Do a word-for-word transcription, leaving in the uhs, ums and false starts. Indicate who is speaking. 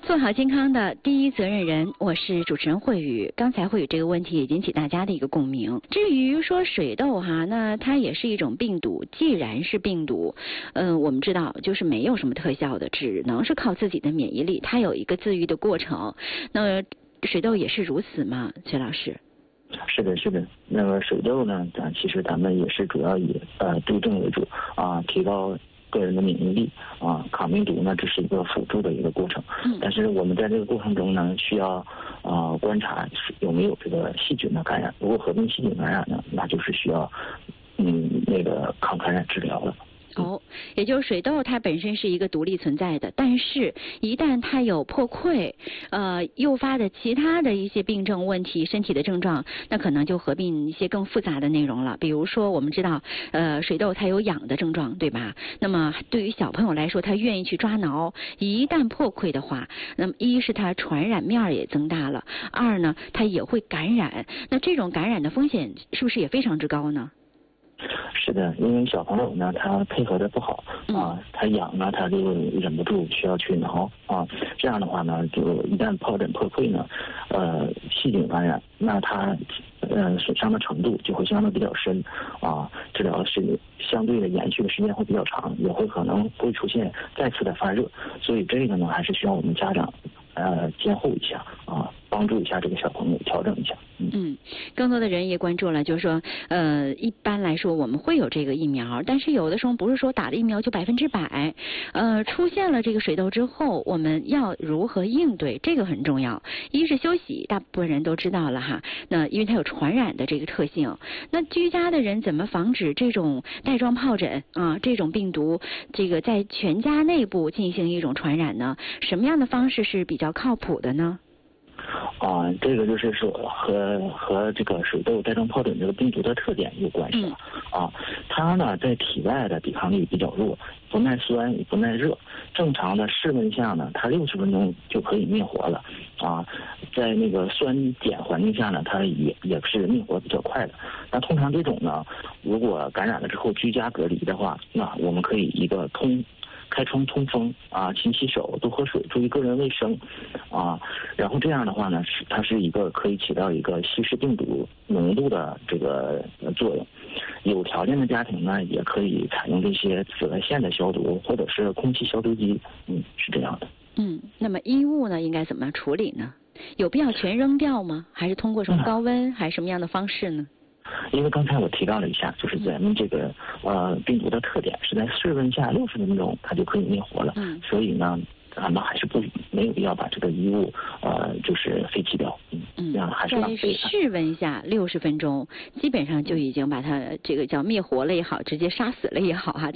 Speaker 1: 做好健康的第一责任人，我是主持人慧宇。刚才慧宇这个问题也引起大家的一个共鸣。至于说水痘哈，那它也是一种病毒，既然是病毒，嗯、呃，我们知道就是没有什么特效的，只能是靠自己的免疫力，它有一个自愈的过程。那水痘也是如此吗？薛老师？
Speaker 2: 是的，是的。那个水痘呢，咱其实咱们也是主要以呃对症为主啊，提高个人的免疫力啊，抗病毒呢这是一个辅助的一个过程。嗯。但是我们在这个过程中呢，需要啊、呃、观察有没有这个细菌的感染。如果合并细菌感染呢，那就是需要嗯那个抗感染治疗了。
Speaker 1: 哦，也就是水痘它本身是一个独立存在的，但是一旦它有破溃，呃，诱发的其他的一些病症问题、身体的症状，那可能就合并一些更复杂的内容了。比如说，我们知道，呃，水痘它有痒的症状，对吧？那么对于小朋友来说，他愿意去抓挠，一旦破溃的话，那么一是它传染面也增大了，二呢，它也会感染。那这种感染的风险是不是也非常之高呢？
Speaker 2: 是的，因为小朋友呢，他配合的不好啊，他痒呢，他就忍不住需要去挠啊，这样的话呢，就一旦疱疹破溃呢，呃，细菌感染，那他呃损伤的程度就会相对比较深啊，治疗是相对的延续的时间会比较长，也会可能会出现再次的发热，所以这个呢，还是需要我们家长呃监护一下啊，帮助一下这个小朋友调整一下。嗯，
Speaker 1: 嗯，更多的人也关注了，就是说，呃，一般来说我们会有这个疫苗，但是有的时候不是说打了疫苗就百分之百，呃，出现了这个水痘之后，我们要如何应对，这个很重要。一是休息，大部分人都知道了哈，那因为它有传染的这个特性，那居家的人怎么防止这种带状疱疹啊这种病毒，这个在全家内部进行一种传染呢？什么样的方式是比较靠谱的呢？
Speaker 2: 啊，这个就是说和和这个水痘带状疱疹这个病毒的特点有关系了。嗯、啊，它呢在体外的抵抗力比较弱，不耐酸也不耐热。正常的室温下呢，它六十分钟就可以灭活了。啊，在那个酸碱环境下呢，它也也是灭活比较快的。那通常这种呢，如果感染了之后居家隔离的话，那我们可以一个通。开窗通风啊，勤洗手，多喝水，注意个人卫生啊。然后这样的话呢，是它是一个可以起到一个稀释病毒浓度的这个作用。有条件的家庭呢，也可以采用这些紫外线的消毒，或者是空气消毒机，嗯，是这样的。
Speaker 1: 嗯，那么衣物呢，应该怎么处理呢？有必要全扔掉吗？还是通过什么高温，嗯、还是什么样的方式呢？
Speaker 2: 因为刚才我提到了一下，就是咱们这个呃病毒的特点是在室温下六十分钟它就可以灭活了，嗯，所以呢，咱们还是不没有必要把这个衣物呃就是废弃掉，嗯，这样还是浪费的。
Speaker 1: 在室温下六十分钟，基本上就已经把它这个叫灭活了也好，直接杀死了也好哈。